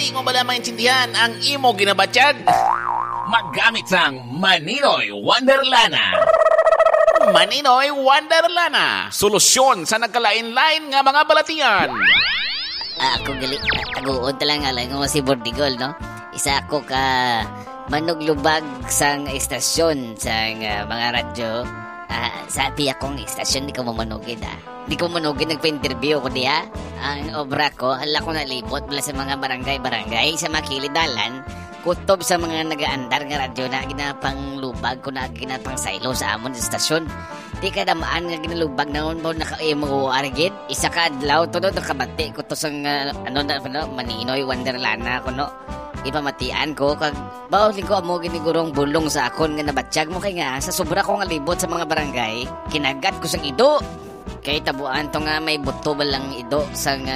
di mo bala maintindihan ang imo ginabatyag? Maggamit sang Maninoy Wonderlana. Maninoy Wonderlana. Solusyon sa nagkalain-lain nga mga balatian. Ako gali, aguon talang nga lang si Bordigol, no? Isa ako ka manuglubag sang istasyon sang mga radyo. Sabi akong istasyon, di ko mamanugin, Di ko manugin, nagpa-interview ko diya. Ang obra ko, hala ko nalibot mula sa mga barangay-barangay, sa mga kilidalan, kutob sa mga nagaandar nga radyo na ginapang lubag ko na ginapang silo sa amon sa istasyon. Di ka damaan nga ginalubag na mo naka-imo argid. Isa ka adlaw to no, nakabati ko to sang Maninoy Wonderlana ko no. Ipamatian ko kag bawling ko amo ginigurong bulong sa akon nga nabatsyag mo kay nga sa sobra ko nga libot sa mga barangay, kinagat ko sang ido. Kay tabuan to nga may buto balang ido sang